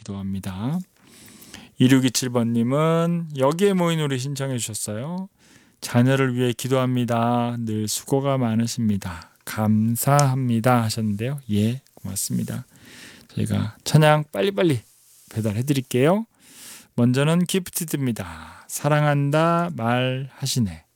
기도합니다. 2627번님은 여기에 모인 우리 신청해 주셨어요. 자녀를 위해 기도합니다. 늘 수고가 많으십니다. 감사합니다 하셨는데요. 예, 고맙습니다. 저희가 찬양 빨리빨리 배달해 드릴게요. 먼저는 기프티드입니다. 사랑한다 말하시네.